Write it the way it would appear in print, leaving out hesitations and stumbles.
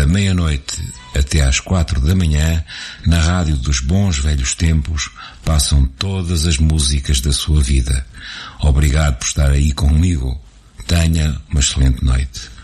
Da meia-noite até às 4 da manhã, na rádio dos bons velhos tempos, passam todas as músicas da sua vida. Obrigado por estar aí comigo. Tenha uma excelente noite.